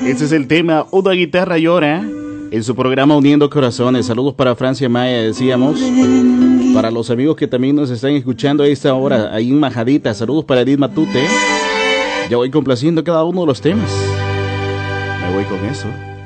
Este es el tema Una guitarra llora en su programa Uniendo Corazones. Saludos para Francia Maya, decíamos. Para los amigos que también nos están escuchando a esta hora, ahí en Majadita. Saludos para Edith Matute. Ya voy complaciendo cada uno de los temas. Me voy con eso.